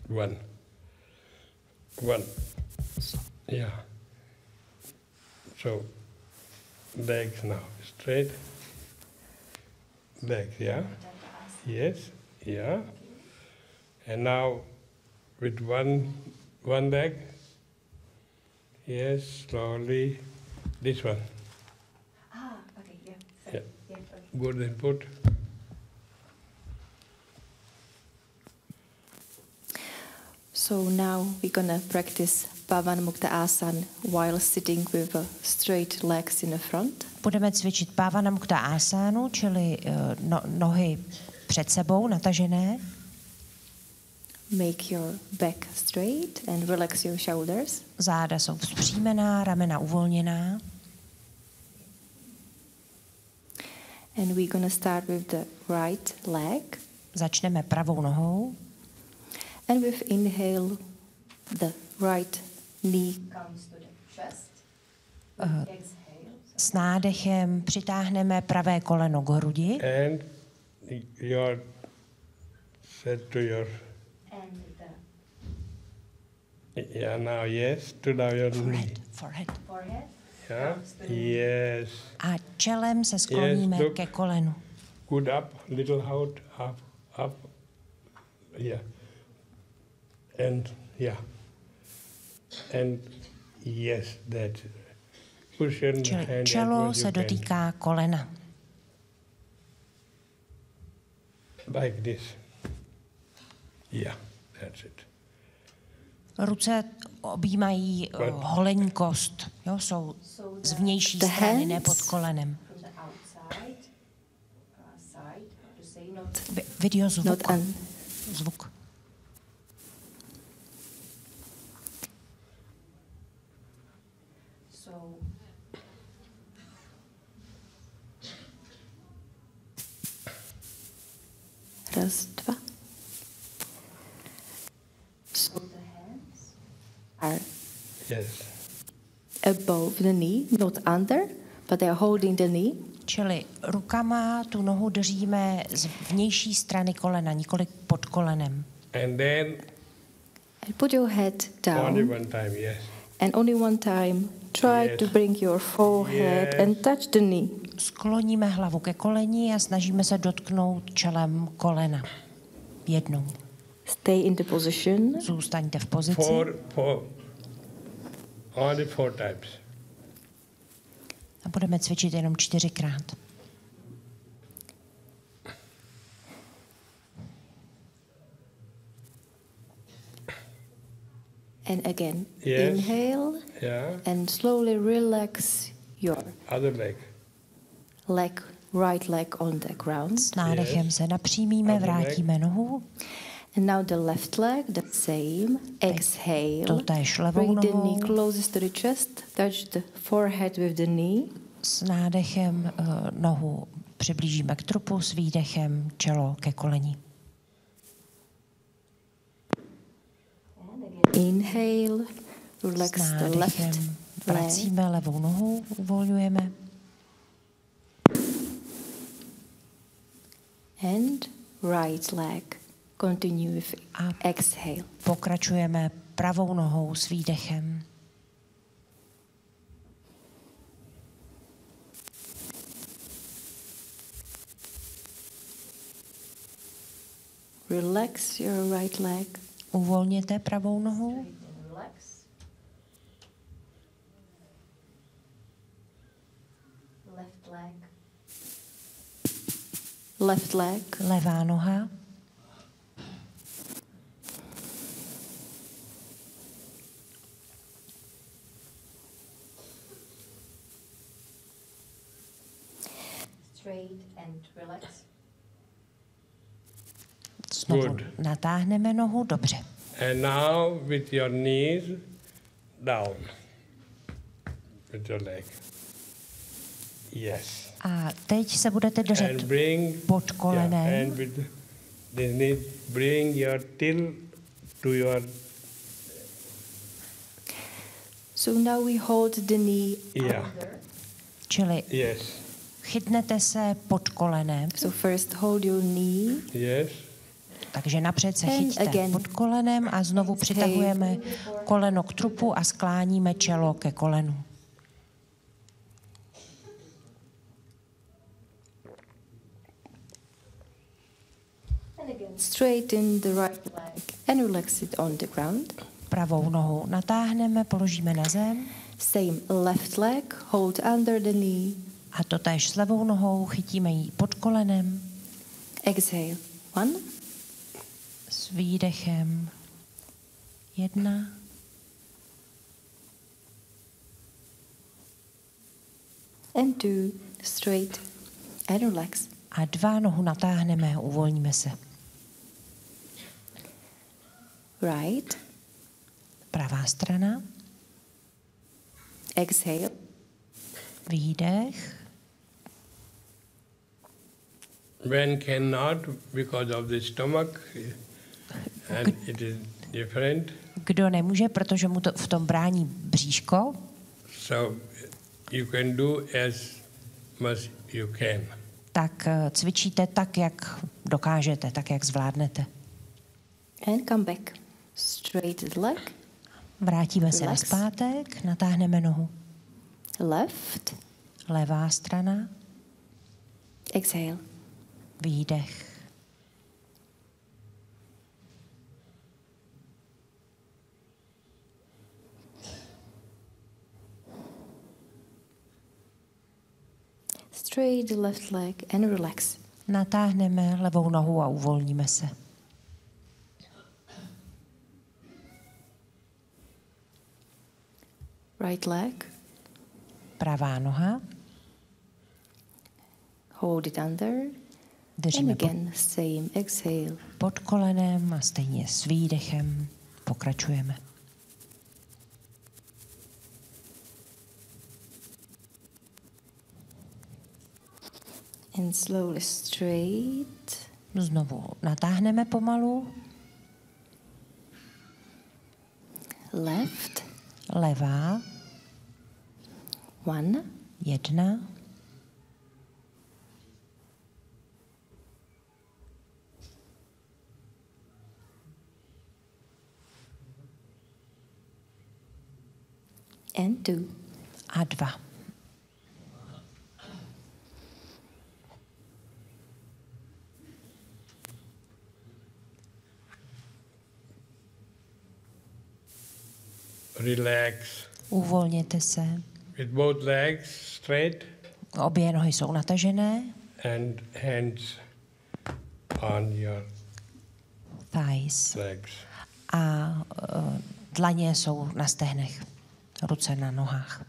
One. Yeah. So, legs now straight. Legs, yeah. Yes, yeah. And now with one leg. Yes, slowly. This one. Okay, yeah. Yeah. Okay. Good input. So now we're gonna practice Pavanamukta while sitting with straight legs in the front. Budeme cvičit Pavanamukta asánu, čili nohy před sebou natažené. Make your back straight and relax your shoulders. Záda jsou vzpřímená, ramena uvolněná. And we're gonna start with the right leg. Začneme pravou nohou. And with inhale, the right knee comes to the chest. Exhale. S nádechem přitáhneme pravé koleno k hrudi. And your set to your. And Yeah, now yes, to now your knee. Forehead. Yeah, yes. A čelem se skloníme Yes, ke kolenu. Good up, little out, up. Yeah. And yeah. And yes, that's it. Cushion Čili hand čelo as se you can. dotýká kolena. Like this. Yeah, that's it. Ruce objímají holení kost. Jo, jsou z vnější strany, ne pod kolenem. Video zvuk. Zvuk. Raz, dva. So the hands are above the knee, not under, but they are holding the knee. Čili rukama tu nohu držíme z vnější strany kolena, nikoli pod kolenem. And then put your head down. only one time, yes. And only one time try to bring your forehead and touch the knee. Skloníme hlavu ke koleni a snažíme se dotknout čelem kolena. Jednou. Stay in the position. Zůstaňte v pozici. Only 4 times. A budeme cvičit jenom 4krát. And again, inhale and slowly relax your other leg, right leg on the ground. S nádechem se napřímíme, vrátíme nohu. And now the left leg, the same. Exhale. Totéž levou Bring the nohou. knee closest to the chest. Touch the forehead with the knee. S nádechem nohu přiblížíme k trupu, s výdechem čelo ke koleni. Inhale, relax the left leg. Vracíme levou nohu, uvolňujeme. And right leg. Continue with exhale. Pokračujeme pravou nohou s výdechem. Relax your right leg. Uvolněte pravou nohu. Relax. Left leg. Left leg. Levá noha. Straight and relax. Znovu natáhneme nohu, dobře. And now with your knees down. With your leg. Yes. A teď se budete držet pod kolenem. Yeah, and with the knees, bring your till to your. So now we hold the knee under. Čili chytnete se pod kolenem. So first hold your knee. Yes. Takže napřed se chyťte pod kolenem a znovu přitahujeme koleno k trupu a skláníme čelo ke kolenu. Straighten the right leg and relax it on the ground. Pravou nohu natáhneme, položíme na zem. Same left leg, hold under the knee. A totéž s levou nohou chytíme ji pod kolenem. Exhale. 1. S výdechem 1. And 2. Straight and relax. A 2 nohu natáhneme a uvolníme se. Right. Pravá strana. Exhale. Výdech. When cannot, because of the stomach, and it is different. Kdo nemůže, protože mu to v tom brání bříško, So you can do as much you can. tak cvičíte tak, jak dokážete, tak, jak zvládnete. And come back. Straight the leg. Vrátíme se Relax. nazpátek, natáhneme nohu. Left. Levá strana, Exhale. výdech. Straight the left leg and relax. Natáhneme levou nohu a uvolníme se. Right leg. Pravá noha, Hold it under. And držíme again, same. Exhale. pod kolenem a stejně s výdechem pokračujeme. And slowly straight. Znovu natáhneme pomalu, Left. levá, 1. 1, And 2. a 2. Relax. Uvolněte se. With both legs straight Obě nohy jsou natažené, and hands on your thighs. legs. A dlaně jsou na stehnech, ruce na nohách.